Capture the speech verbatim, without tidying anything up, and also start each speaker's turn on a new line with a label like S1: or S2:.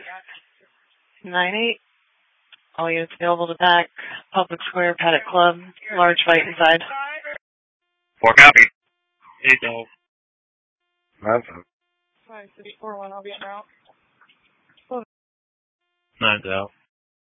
S1: nine eight. All units available to back. Public Square, Paddock Club. Large fight inside.
S2: Four copy.
S3: Eight Delta.
S2: Nine seven.
S4: Five six four one. I'll be en route.
S3: Nine Delta.